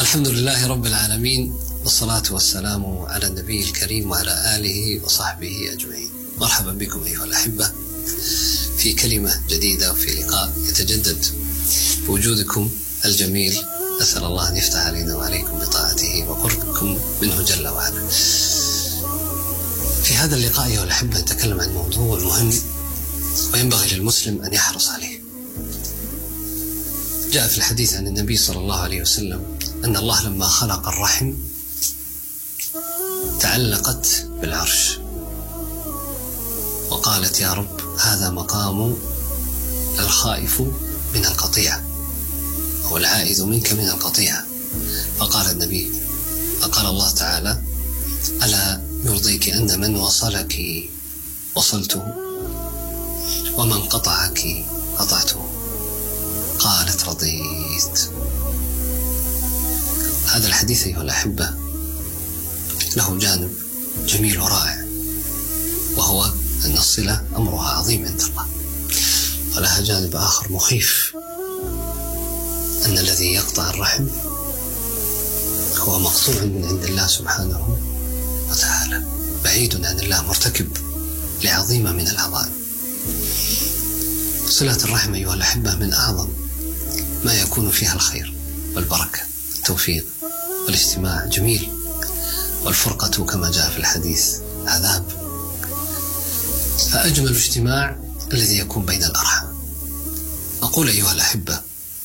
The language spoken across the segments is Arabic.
الحمد لله رب العالمين، والصلاة والسلام على النبي الكريم وعلى آله وصحبه أجمعين. مرحبا بكم أيها الأحبة في كلمة جديدة وفي لقاء يتجدد بوجودكم الجميل. أسأل الله أن يفتح علينا وعليكم بطاعته وقربكم منه جل وعلا. في هذا اللقاء أيها الأحبة نتكلم عن موضوع مهم وينبغي للمسلم أن يحرص عليه. جاء في الحديث عن النبي صلى الله عليه وسلم أن الله لما خلق الرحم تعلقت بالعرش وقالت: يا رب، هذا مقام الخائف من القطيعة أو العائد منك من القطيعة. فقال النبي، فقال الله تعالى: ألا يرضيك أن من وصلك وصلته ومن قطعك قطعته؟ قالت: رضيت. هذا الحديث أيها الأحبة له جانب جميل ورائع، وهو أن الصلة أمرها عظيم عند الله، ولها جانب آخر مخيف، أن الذي يقطع الرحم هو مقطوع من عند الله سبحانه وتعالى، بعيد عن الله، مرتكب لعظيمة من العظائم. صلة الرحم أيها الأحبة من أعظم ما يكون فيها الخير والبركة، التوفيق والاجتماع جميل، والفرقة كما جاء في الحديث عذاب. فأجمل اجتماع الذي يكون بين الأرحام. أقول أيها الأحبة،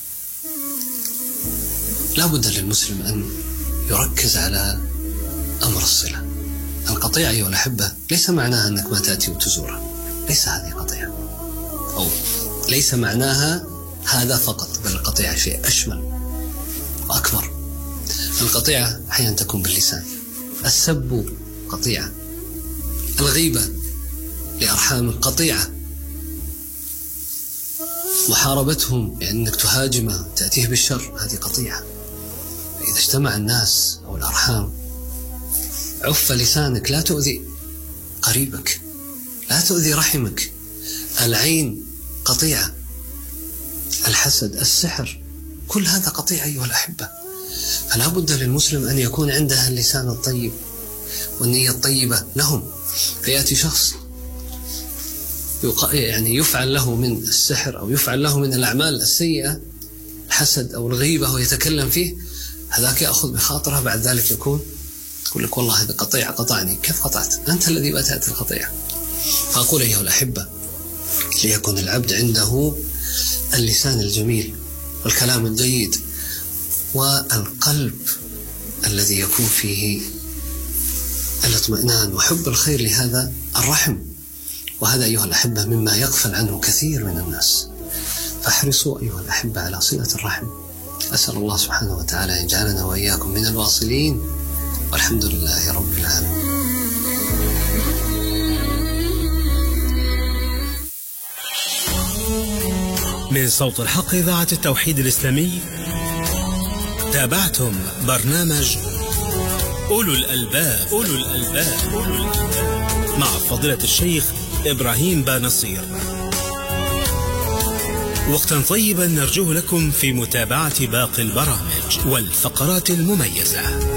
لا بد للمسلم أن يركز على أمر الصلة. القطيعة أيها الأحبة ليس معناها أنك ما تأتي وتزورها، ليس هذه قطيعة، أو ليس معناها هذا فقط، بل القطيعة شيء أشمل وأكبر. القطيعة أحيانا تكون باللسان، السب قطيعة، الغيبة لأرحام قطيعة، محاربتهم بأنك تهاجمه تأتيه بالشر هذه قطيعة. فإذا اجتمع الناس أو الأرحام عف لسانك، لا تؤذي قريبك، لا تؤذي رحمك. العين قطيعة، الحسد، السحر، كل هذا قطيعة أيها الأحبة. فلا بد للمسلم أن يكون عنده اللسان الطيب والنية الطيبة لهم. فيأتي شخص يفعل له من السحر أو يفعل له من الأعمال السيئة، الحسد أو الغيبة، ويتكلم فيه، هذاك يأخذ بخاطره، بعد ذلك يقول لك والله هذا قطيعة قطعني. كيف قطعت؟ أنت الذي بدأت القطيعة. فأقول أيها الأحبة، ليكن العبد عنده اللسان الجميل والكلام الجيد والقلب الذي يكون فيه الاطمئنان وحب الخير لهذا الرحم. وهذا أيها الأحبة مما يغفل عنه كثير من الناس. فاحرصوا أيها الأحبة على صلة الرحم. أسأل الله سبحانه وتعالى أن يجعلنا وإياكم من الواصلين، والحمد لله رب العالمين. من صوت الحق إذاعة التوحيد الإسلامي، تابعتم برنامج أولو الألباب مع فضيلة الشيخ إبراهيم بانصير. وقتا طيبا نرجوه لكم في متابعة باقي البرامج والفقرات المميزة.